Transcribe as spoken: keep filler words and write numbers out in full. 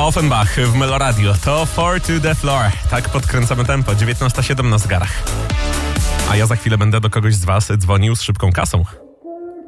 Offenbach w Meloradio. To Four to the Floor. Tak podkręcamy tempo. dziewiętnasta siedem na zegarach. A ja za chwilę będę do kogoś z was dzwonił z szybką kasą.